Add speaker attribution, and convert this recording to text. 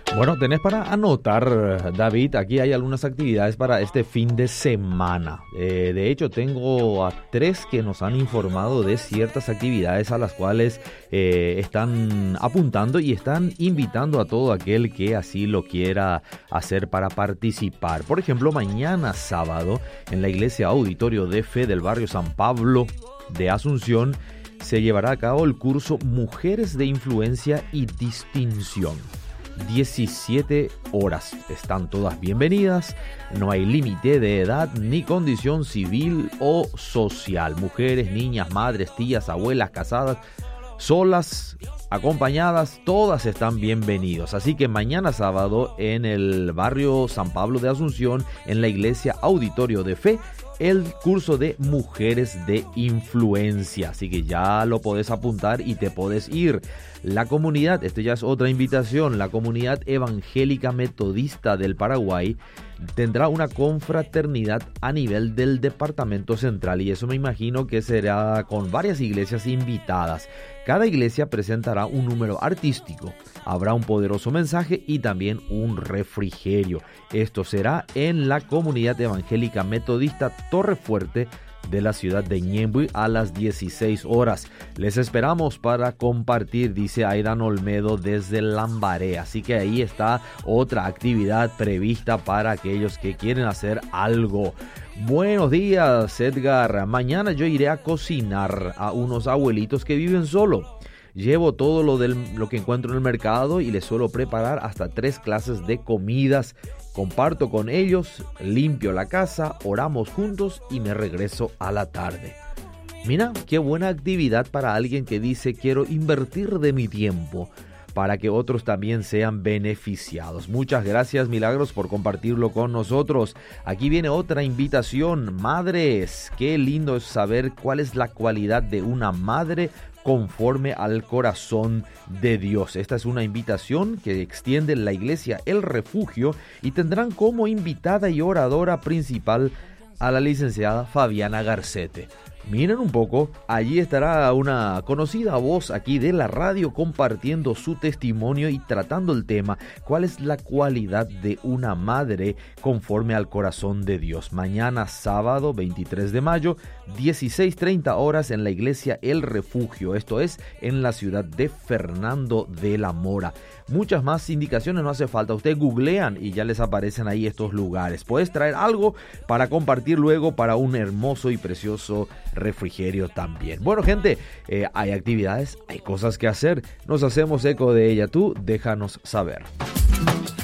Speaker 1: Bueno, tenés para anotar, David, aquí hay algunas actividades para este fin de semana. De hecho, tengo a 3 que nos han informado de ciertas actividades a las cuales están apuntando y están invitando a todo aquel que así lo quiera hacer para participar. Por ejemplo, mañana sábado, en la Iglesia Auditorio de Fe del barrio San Pablo de Asunción, se llevará a cabo el curso Mujeres de Influencia y Distinción. 17 horas. Están todas bienvenidas. No hay límite de edad ni condición civil o social. Mujeres, niñas, madres, tías, abuelas, casadas, solas, acompañadas, todas están bienvenidos. Así que mañana sábado en el barrio San Pablo de Asunción, en la Iglesia Auditorio de Fe, el curso de Mujeres de Influencia. Así que ya lo podés apuntar y te podés ir. La comunidad, esto ya es otra invitación, la comunidad evangélica metodista del Paraguay tendrá una confraternidad a nivel del departamento central, y eso me imagino que será con varias iglesias invitadas. Cada iglesia presentará un número artístico, habrá un poderoso mensaje y también un refrigerio. Esto será en la comunidad evangélica metodista Torre Fuerte de la ciudad de Ñemby a las 16 horas. Les esperamos para compartir, dice Aidan Olmedo desde Lambaré. Así que ahí está otra actividad prevista para aquellos que quieren hacer algo. Buenos días, Edgar. Mañana yo iré a cocinar a unos abuelitos que viven solo. Llevo todo lo que encuentro en el mercado y les suelo preparar hasta 3 clases de comidas. Comparto con ellos, limpio la casa, oramos juntos y me regreso a la tarde. Mira, qué buena actividad para alguien que dice quiero invertir de mi tiempo para que otros también sean beneficiados. Muchas gracias, Milagros, por compartirlo con nosotros. Aquí viene otra invitación. Madres, qué lindo es saber cuál es la cualidad de una madre conforme al corazón de Dios. Esta es una invitación que extiende la iglesia El Refugio y tendrán como invitada y oradora principal a la licenciada Fabiana Garcete. Miren un poco, allí estará una conocida voz aquí de la radio compartiendo su testimonio y tratando el tema, ¿cuál es la cualidad de una madre conforme al corazón de Dios? Mañana sábado 23 de mayo, 16:30 horas en la iglesia El Refugio, esto es en la ciudad de Fernando de la Mora. Muchas más indicaciones no hace falta, ustedes googlean y ya les aparecen ahí estos lugares. Puedes traer algo para compartir luego para un hermoso y precioso refrigerio también. Bueno, gente, hay actividades, hay cosas que hacer, nos hacemos eco de ella. Tú déjanos saber.